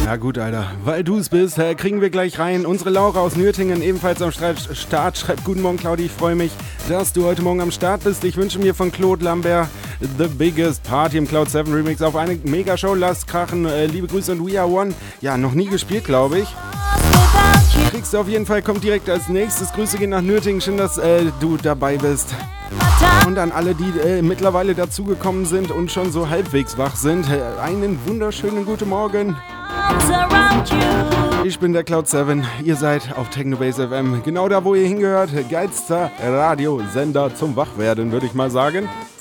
Na gut, Alter. Weil du es bist, kriegen wir gleich rein. Unsere Laura aus Nürtingen ebenfalls am Start schreibt: Guten Morgen, Claudi. Ich freue mich, dass du heute Morgen am Start bist. Ich wünsche mir von Claude Lambert The Biggest Party im Cloud 7 Remix auf eine Megashow. Lasst krachen. Liebe Grüße und We Are One. Ja, noch nie gespielt, glaube ich. Kriegst du auf jeden Fall, kommt direkt als nächstes. Grüße gehen nach Nürtingen. Schön, dass du dabei bist. Und an alle, die mittlerweile dazugekommen sind und schon so halbwegs wach sind, einen wunderschönen guten Morgen. Ich bin der Cloud 7, ihr seid auf Technobase FM, genau da, wo ihr hingehört. Geilster Radiosender zum Wachwerden, würde ich mal sagen.